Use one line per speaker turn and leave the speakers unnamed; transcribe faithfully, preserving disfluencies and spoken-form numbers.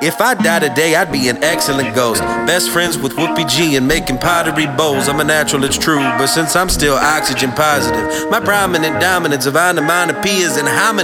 If I die today, I'd be an excellent ghost. Best friends with Whoopi G and making pottery bowls. I'm a natural, it's true, but since I'm still oxygen positive, my prominent dominance of onomatopoeias and homonyms